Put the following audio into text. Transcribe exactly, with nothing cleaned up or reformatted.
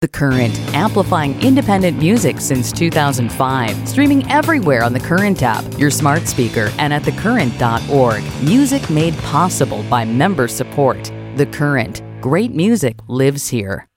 The Current, amplifying independent music since two thousand five. Streaming everywhere on the Current app, your smart speaker, and at the current dot org. Music made possible by member support. The Current. Great music lives here.